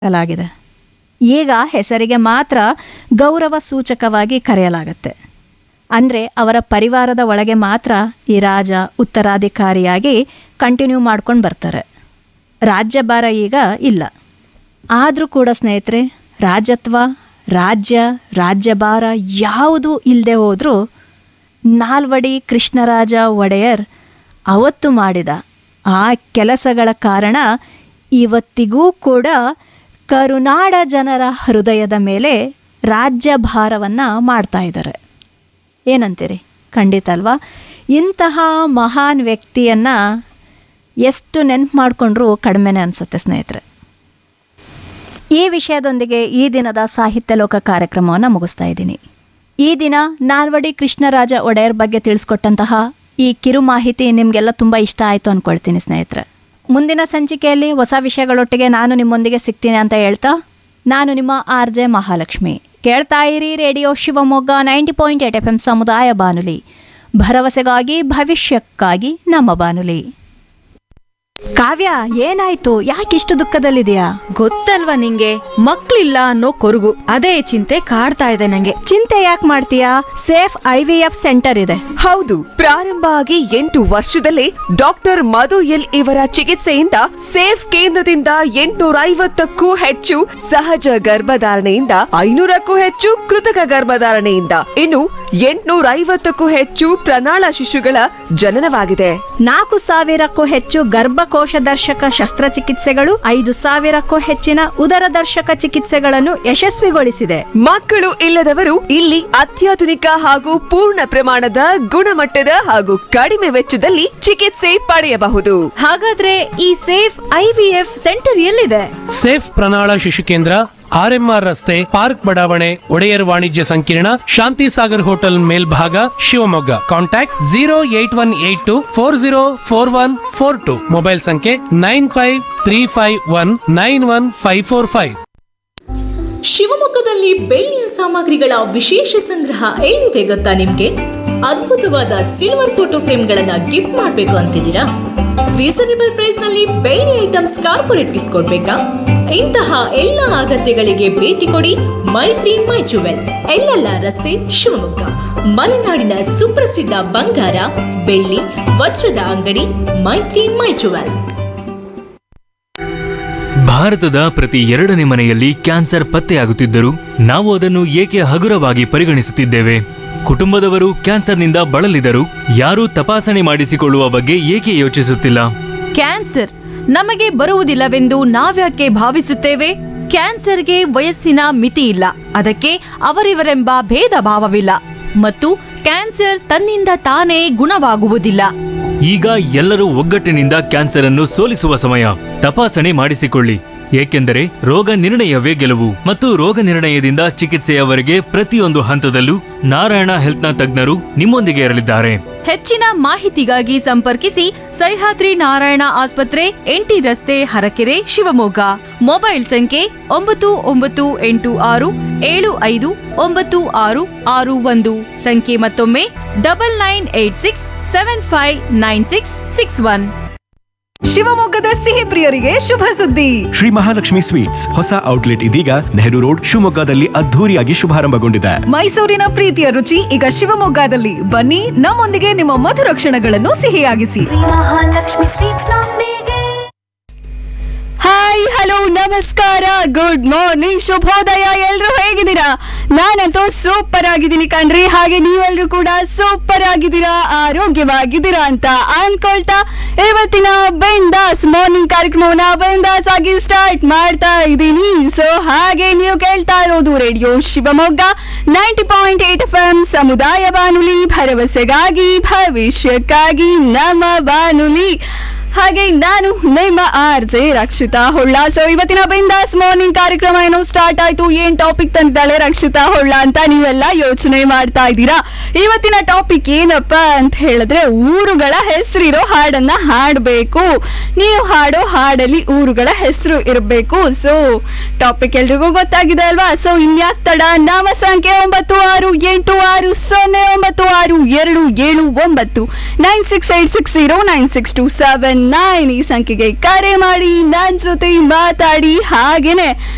ಲಾಗಿದೆ. ಈಗ ಹೆಸರಿಗೆ ಮಾತ್ರ ಗೌರವ ಸೂಚಕವಾಗಿ ಕರೆಯಲಾಗತ್ತೆ. ಅಂದರೆ ಅವರ ಪರಿವಾರದ ಒಳಗೆ ಮಾತ್ರ ಈ ರಾಜ ಉತ್ತರಾಧಿಕಾರಿಯಾಗಿ ಕಂಟಿನ್ಯೂ ಮಾಡ್ಕೊಂಡು ಬರ್ತಾರೆ. ರಾಜ್ಯಭಾರ ಈಗ ಇಲ್ಲ. ಆದರೂ ಕೂಡ ಸ್ನೇಹಿತರೆ, ರಾಜತ್ವ, ರಾಜ್ಯಭಾರ ಯಾವುದೂ ಇಲ್ಲದೆ ಹೋದರೂ ನಾಲ್ವಡಿ ಕೃಷ್ಣರಾಜ ಒಡೆಯರ್ ಅವತ್ತು ಮಾಡಿದ ಆ ಕೆಲಸಗಳ ಕಾರಣ ಇವತ್ತಿಗೂ ಕೂಡ ಕರುನಾಡ ಜನರ ಹೃದಯದ ಮೇಲೆ ರಾಜ್ಯಭಾರವನ್ನು ಮಾಡ್ತಾ ಇದ್ದಾರೆ. ಏನಂತೀರಿ? ಖಂಡಿತ ಅಲ್ವಾ? ಇಂತಹ ಮಹಾನ್ ವ್ಯಕ್ತಿಯನ್ನು ಎಷ್ಟು ನೆನಪು ಮಾಡಿಕೊಂಡ್ರೂ ಕಡಿಮೆನೇ ಅನಿಸುತ್ತೆ ಸ್ನೇಹಿತರೆ. ಈ ವಿಷಯದೊಂದಿಗೆ ಈ ದಿನದ ಸಾಹಿತ್ಯ ಲೋಕ ಕಾರ್ಯಕ್ರಮವನ್ನು ಮುಗಿಸ್ತಾ ಇದ್ದೀನಿ. ಈ ದಿನ ನಾಲ್ವಡಿ ಕೃಷ್ಣರಾಜ ಒಡೆಯರ್ ಬಗ್ಗೆ ತಿಳಿಸ್ಕೊಟ್ಟಂತಹ ಈ ಕಿರು ಮಾಹಿತಿ ನಿಮಗೆಲ್ಲ ತುಂಬ ಇಷ್ಟ ಆಯಿತು ಅಂದ್ಕೊಳ್ತೀನಿ ಸ್ನೇಹಿತರೆ. ಮುಂದಿನ ಸಂಚಿಕೆಯಲ್ಲಿ ಹೊಸ ವಿಷಯಗಳೊಟ್ಟಿಗೆ ನಾನು ನಿಮ್ಮೊಂದಿಗೆ ಸಿಗ್ತೀನಿ ಅಂತ ಹೇಳ್ತಾ, ನಾನು ನಿಮ್ಮ RJ ಮಹಾಲಕ್ಷ್ಮಿ. ಕೇಳ್ತಾ ಇರಿ ರೇಡಿಯೋ ಶಿವಮೊಗ್ಗ 90.8 FM ಸಮುದಾಯ ಬಾನುಲಿ, ಭರವಸೆಗಾಗಿ ಭವಿಷ್ಯಕ್ಕಾಗಿ ನಮ್ಮ ಬಾನುಲಿ. ಕಾವ್ಯ, ಏನಾಯ್ತು? ಯಾಕಿಷ್ಟು ದುಃಖದಲ್ಲಿದೆಯಾ? ಗೊತ್ತಲ್ವಾ ನಿಂಗೆ, ಮಕ್ಳಿಲ್ಲ ಅನ್ನೋ ಕೊರಗು, ಅದೇ ಚಿಂತೆ ಕಾಡ್ತಾ ಇದೆ ನಂಗೆ. ಚಿಂತೆ ಯಾಕೆ ಮಾಡ್ತೀಯಾ? ಸೇಫ್ IVF ಸೆಂಟರ್ ಇದೆ. ಹೌದು, ಪ್ರಾರಂಭ ಆಗಿ 8 ವರ್ಷದಲ್ಲೇ ಡಾಕ್ಟರ್ ಮಧು ಎಲ್ ಇವರ ಚಿಕಿತ್ಸೆಯಿಂದ ಸೇಫ್ ಕೇಂದ್ರದಿಂದ 850ಕ್ಕೂ ಹೆಚ್ಚು ಸಹಜ ಗರ್ಭಧಾರಣೆಯಿಂದ 500ಕ್ಕೂ ಹೆಚ್ಚು ಕೃತಕ ಗರ್ಭಧಾರಣೆಯಿಂದ ಇನ್ನು 850ಕ್ಕೂ ಹೆಚ್ಚು ಪ್ರಣಾಳ ಶಿಶುಗಳ ಜನನವಾಗಿದೆ. 4,000ಕ್ಕೂ ಹೆಚ್ಚು ಗರ್ಭಕೋಶ ದರ್ಶಕ ಶಸ್ತ್ರಚಿಕಿತ್ಸೆಗಳು, 5,000ಕ್ಕೂ ಹೆಚ್ಚಿನ ಉದರ ದರ್ಶಕ ಚಿಕಿತ್ಸೆಗಳನ್ನು ಯಶಸ್ವಿಗೊಳಿಸಿದೆ. ಮಕ್ಕಳು ಇಲ್ಲದವರು ಇಲ್ಲಿ ಅತ್ಯಾಧುನಿಕ ಹಾಗೂ ಪೂರ್ಣ ಪ್ರಮಾಣದ ಗುಣಮಟ್ಟದ ಹಾಗೂ ಕಡಿಮೆ ವೆಚ್ಚದಲ್ಲಿ ಚಿಕಿತ್ಸೆ ಪಡೆಯಬಹುದು. ಹಾಗಾದ್ರೆ ಈ ಸೇಫ್ IVF ಸೆಂಟರ್ ಎಲ್ಲಿದೆ? ಸೇಫ್ ಪ್ರಣಾಳ ಶಿಶು ಕೇಂದ್ರ RMR ರಸ್ತೆ, ಪಾರ್ಕ್ ಬಡಾವಣೆ, ಒಡೆಯರ್ ವಾಣಿಜ್ಯ ಸಂಕೀರ್ಣ, ಶಾಂತಿ ಸಾಗರ್ ಹೋಟೆಲ್ ಮೇಲ್ಭಾಗ, ಶಿವಮೊಗ್ಗ. ಕಾಂಟ್ಯಾಕ್ಟ್ 08182 404142. ಮೊಬೈಲ್ ಸಂಖ್ಯೆ 9535191545. ಶಿವಮೊಗ್ಗದಲ್ಲಿ ಬೆಳ್ಳಿಯ ಸಾಮಗ್ರಿಗಳ ವಿಶೇಷ ಸಂಗ್ರಹ ಎಲ್ಲಿದೆ ಗೊತ್ತಾ ನಿಮ್ಗೆ? ಅದ್ಭುತವಾದ ಸಿಲ್ವರ್ ಫೋಟೋ ಫ್ರೇಮ್ಗಳನ್ನ ಗಿಫ್ಟ್ ಮಾಡಬೇಕು ಅಂತಿದ್ದೀರಾ? ರೀಸನೇಬಲ್ ಪ್ರೈಸ್ ನಲ್ಲಿ ಬೆಳ್ಳಿ ಐಟಮ್ಸ್ ಕಾರ್ಪೊರೇಟ್ ಗಿಫ್ಟ್ ಕೊಡ್ಬೇಕಾ? ಇಂತಹ ಎಲ್ಲ ಅಗತ್ಯಗಳಿಗೆ ಭೇಟಿ ಕೊಡಿ ಮೈತ್ರಿ ಮೈ ಜುವೆಲ್, ಎಲ್ಲೆಲ್ಲ ರಸ್ತೆ, ಶಿವಮೊಗ್ಗ. ಮಲೆನಾಡಿನ ಸುಪ್ರಸಿದ್ಧ ಬಂಗಾರ, ಬೆಳ್ಳಿ, ವಜ್ರದ ಅಂಗಡಿ ಮೈತ್ರಿ ಮೈ ಜುವೆಲ್. ಭಾರತದ ಪ್ರತಿ 2ನೇ ಮನೆಯಲ್ಲಿ ಕ್ಯಾನ್ಸರ್ ಪತ್ತೆಯಾಗುತ್ತಿದ್ದರೂ ನಾವು ಅದನ್ನು ಏಕೆ ಹಗುರವಾಗಿ ಪರಿಗಣಿಸುತ್ತಿದ್ದೇವೆ? ಕುಟುಂಬದವರು ಕ್ಯಾನ್ಸರ್ನಿಂದ ಬಳಲಿದರೂ ಯಾರೂ ತಪಾಸಣೆ ಮಾಡಿಸಿಕೊಳ್ಳುವ ಬಗ್ಗೆ ಏಕೆ ಯೋಚಿಸುತ್ತಿಲ್ಲ? ಕ್ಯಾನ್ಸರ್ ನಮಗೆ ಬರುವುದಿಲ್ಲವೆಂದು ನಾವ್ಯಾಕೆ ಭಾವಿಸುತ್ತೇವೆ? ಕ್ಯಾನ್ಸರ್ಗೆ ವಯಸ್ಸಿನ ಮಿತಿ ಇಲ್ಲ, ಅದಕ್ಕೆ ಅವರಿವರೆಂಬ ಭೇದ ಭಾವವಿಲ್ಲ ಮತ್ತು ಕ್ಯಾನ್ಸರ್ ತನ್ನಿಂದ ತಾನೇ ಗುಣವಾಗುವುದಿಲ್ಲ. ಈಗ ಎಲ್ಲರೂ ಒಗ್ಗಟ್ಟಿನಿಂದ ಕ್ಯಾನ್ಸರ್ ಅನ್ನು ಸೋಲಿಸುವ ಸಮಯ. ತಪಾಸಣೆ ಮಾಡಿಸಿಕೊಳ್ಳಿ, ಏಕೆಂದರೆ ರೋಗ ನಿರ್ಣಯವೇ ಗೆಲುವು ಮತ್ತು ರೋಗ ನಿರ್ಣಯದಿಂದ ಚಿಕಿತ್ಸೆಯವರೆಗೆ ಪ್ರತಿಯೊಂದು ಹಂತದಲ್ಲೂ ನಾರಾಯಣ ಹೆಲ್ತ್ನ ತಜ್ಞರು ನಿಮ್ಮೊಂದಿಗೆ ಇರಲಿದ್ದಾರೆ. ಹೆಚ್ಚಿನ ಮಾಹಿತಿಗಾಗಿ ಸಂಪರ್ಕಿಸಿ ಸಹ್ಯಾದ್ರಿ ನಾರಾಯಣ ಆಸ್ಪತ್ರೆ, NT ರಸ್ತೆ, ಹರಕೆರೆ, ಶಿವಮೊಗ್ಗ. ಮೊಬೈಲ್ ಸಂಖ್ಯೆ 9984759661. ಸಂಖ್ಯೆ ಮತ್ತೊಮ್ಮೆ 9986759661. ಶಿವಮೊಗ್ಗದ ಸಿಹಿ ಪ್ರಿಯರಿಗೆ ಶುಭ ಸುದ್ದಿ. ಶ್ರೀ ಮಹಾಲಕ್ಷ್ಮಿ ಸ್ವೀಟ್ಸ್ ಹೊಸ ಔಟ್ಲೆಟ್ ಇದೀಗ ನೆಹರು ರೋಡ್ ಶಿವಮೊಗ್ಗದಲ್ಲಿ ಅದ್ಧೂರಿಯಾಗಿ ಶುಭಾರಂಭಗೊಂಡಿದೆ. ಮೈಸೂರಿನ ಪ್ರೀತಿಯ ರುಚಿ ಈಗ ಶಿವಮೊಗ್ಗದಲ್ಲಿ. ಬನ್ನಿ, ನಮ್ಮೊಂದಿಗೆ ನಿಮ್ಮ ಮಧುರ ಕ್ಷಣಗಳನ್ನು ಸಿಹಿಯಾಗಿಸಿ. ಮಹಾಲಕ್ಷ್ಮಿ ಸ್ವೀಟ್ಸ್ ನೊಂದಿಗೆ. ಹಾಯ್, ಹಲೋ, ನಮಸ್ಕಾರ, ಗುಡ್ ಮಾರ್ನಿಂಗ್, ಶುಭೋದಯ. ಎಲ್ರು ಹೇಗಿದ್ದೀರಾ? ನಾನಂತೂ ಸೂಪರ್ ಆಗಿದ್ದೀನಿ ಕಣ್ರಿ. ಹಾಗೆ ನೀವೆಲ್ರು ಕೂಡ ಸೂಪರ್ ಆಗಿದ್ದೀರಾ, ಆರೋಗ್ಯವಾಗಿದ್ದೀರಾ ಅಂತ ಅನ್ಕೊಳ್ತಾ ಇವತ್ತಿನ ಬಿಂದಾಸ್ ಮಾರ್ನಿಂಗ್ ಕಾರ್ಯಕ್ರಮವನ್ನ ಬಿಂದಾಸ್ ಆಗಿ ಸ್ಟಾರ್ಟ್ ಮಾಡ್ತಾ ಇದ್ದೀನಿ. ಸೊ ಹಾಗೆ ನೀವು ಕೇಳ್ತಾ ಇರೋದು ರೇಡಿಯೋ ಶಿವಮೊಗ್ಗ 90.8 FM ಸಮುದಾಯ ಬಾನುಲಿ, ಭರವಸೆಗಾಗಿ ಭವಿಷ್ಯಕ್ಕಾಗಿ ನಮ್ಮ ಬಾನುಲಿ. ಹಾಗೆ ನಾನು ನಿಮ್ಮ RJ ರಕ್ಷಿತಾ ಹೊಳ್ಳ. ಸೊ ಇವತ್ತಿನ ಬಿಂದಾಸ್ ಮಾರ್ನಿಂಗ್ ಕಾರ್ಯಕ್ರಮ ಏನೋ ಸ್ಟಾರ್ಟ್ ಆಯ್ತು. ಏನ್ ಟಾಪಿಕ್ ತಂದಿದ್ದಾಳೆ ರಕ್ಷಿತಾ ಹೊಳ್ಳ ಅಂತ ನೀವೆಲ್ಲ ಯೋಚನೆ ಮಾಡ್ತಾ ಇದ್ದೀರಾ. ಇವತ್ತಿನ ಟಾಪಿಕ್ ಏನಪ್ಪ ಅಂತ ಹೇಳಿದ್ರೆ, ಊರುಗಳ ಹೆಸರಿರೋ ಹಾಡನ್ನ ಹಾಡಬೇಕು. ನೀವು ಹಾಡೋ ಹಾಡಲ್ಲಿ ಊರುಗಳ ಹೆಸರು ಇರಬೇಕು. ಸೊ ಟಾಪಿಕ್ ಎಲ್ರಿಗೂ ಗೊತ್ತಾಗಿದೆ ಅಲ್ವಾ? ಸೊ ಇನ್ಯಾಕ್ ತಡ, ನಾಮ ಸಂಖ್ಯೆ 9686296279 9686096279 ಈ ಸಂಖ್ಯೆಗೆ ಕರೆ ಮಾಡಿ ನನ್ನ ಜೊತೆ ಮಾತಾಡಿ. ಹಾಗೇನೆ